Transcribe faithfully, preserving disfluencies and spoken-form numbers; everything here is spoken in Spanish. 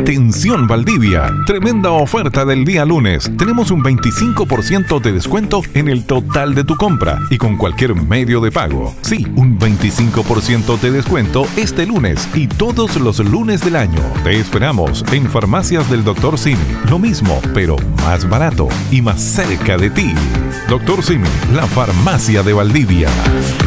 Atención Valdivia, tremenda oferta del día lunes. Tenemos un veinticinco por ciento de descuento en el total de tu compra y con cualquier medio de pago. Sí, un veinticinco por ciento de descuento este lunes y todos los lunes del año. Te esperamos en Farmacias del doctor Simi. Lo mismo, pero más barato y más cerca de ti. doctor Simi, la farmacia de Valdivia.